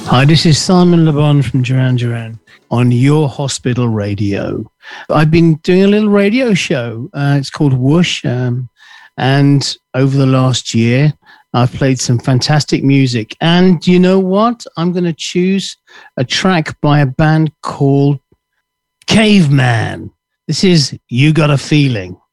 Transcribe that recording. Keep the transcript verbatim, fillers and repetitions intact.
Hi, this is Simon Le Bon from Duran Duran on Your Hospital Radio. I've been doing a little radio show. Uh, it's called Whoosh. Um, and over the last year, I've played some fantastic music. And you know what? I'm going to choose a track by a band called Caveman. This is You Got a Feeling.